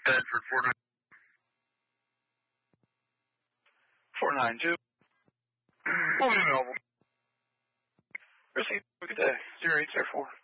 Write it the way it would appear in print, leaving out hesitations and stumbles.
Bedford 492. Fully available. Receive. Good day. 0804.